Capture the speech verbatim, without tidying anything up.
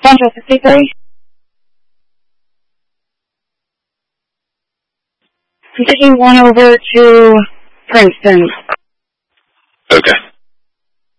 Central sixty-three. I'm taking one over to Princeton. Okay.